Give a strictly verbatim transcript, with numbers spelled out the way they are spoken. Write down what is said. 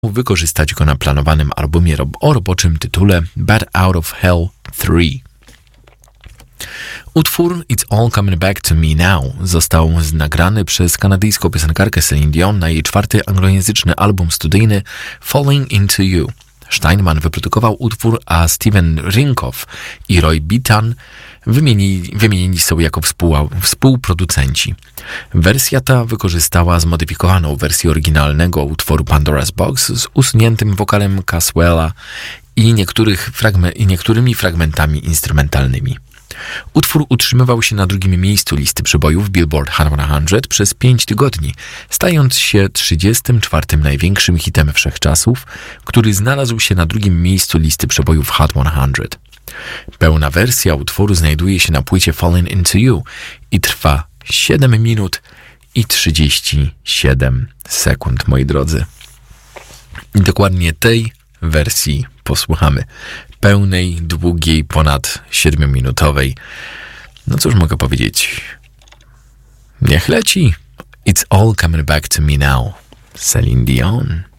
wykorzystać go na planowanym albumie o roboczym tytule Bad Out of Hell three. Utwór It's All Coming Back to Me Now został nagrany przez kanadyjską piosenkarkę Celine Dion na jej czwarty anglojęzyczny album studyjny Falling Into You. Steinman wyprodukował utwór, a Steven Rinkoff i Roy Bittan wymienili, wymienili są jako współ, współproducenci. Wersja ta wykorzystała zmodyfikowaną wersję oryginalnego utworu Pandora's Box z usuniętym wokalem Caswella i, niektórych fragme- i niektórymi fragmentami instrumentalnymi. Utwór utrzymywał się na drugim miejscu listy przebojów Billboard Hot sto przez pięć tygodni, stając się trzydziestym czwartym największym hitem wszechczasów, który znalazł się na drugim miejscu listy przebojów Hot sto. Pełna wersja utworu znajduje się na płycie Falling Into You i trwa siedem minut i trzydzieści siedem sekund, moi drodzy. I dokładnie tej wersji posłuchamy. Pełnej, długiej, ponad siedmiominutowej. No cóż mogę powiedzieć? Niech leci. It's all coming back to me now. Celine Dion.